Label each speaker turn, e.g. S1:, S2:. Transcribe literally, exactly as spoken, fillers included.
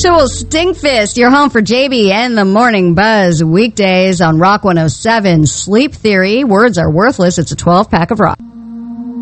S1: Tool Stinkfist, your home for J B and the Morning Buzz. Weekdays on Rock one oh seven. Sleep Theory. Words are worthless. It's a twelve pack of rock.